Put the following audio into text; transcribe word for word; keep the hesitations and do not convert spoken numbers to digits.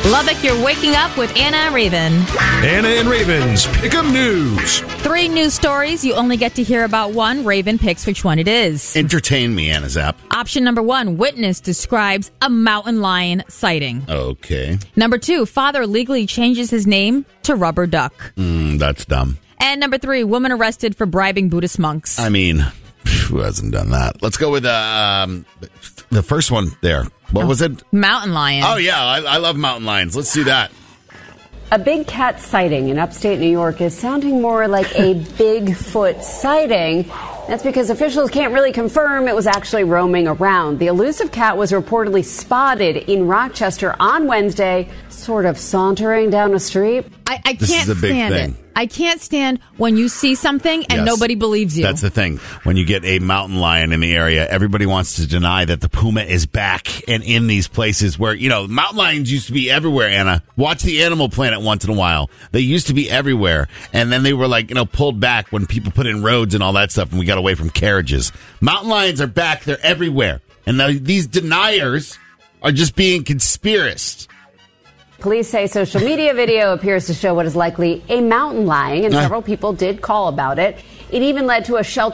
Lubbock, you're waking up with Anna and Raven. Anna and Raven's Pick'em News. Three news stories. You only get to hear about one. Raven picks which one it is. Entertain me, Anna Zapp. Option number one, witness describes a mountain lion sighting. Okay. Number two, father legally changes his name to Rubber Duck. Mm, that's dumb. And number three, woman arrested for bribing Buddhist monks. I mean, who hasn't done that? Let's go with um, the first one there. What was it? Mountain lion. Oh, yeah. I, I love mountain lions. Let's do that. A big cat sighting in upstate New York is sounding more like a Bigfoot sighting. That's because officials can't really confirm it was actually roaming around. The elusive cat was reportedly spotted in Rochester on Wednesday, sort of sauntering down a street. I, I This can't is a big stand thing. it. I can't stand when you see something and Yes. nobody believes you. That's the thing. When you get a mountain lion in the area, everybody wants to deny that the puma is back and in these places where, you know, mountain lions used to be everywhere, Anna. Watch the Animal Planet once in a while. They used to be everywhere. And then they were like, you know, pulled back when people put in roads and all that stuff and we got away from carriages. Mountain lions are back. They're everywhere. And now these deniers are just being conspiracists. Police say social media video appears to show what is likely a mountain lion, and several people did call about it. It even led to a shelter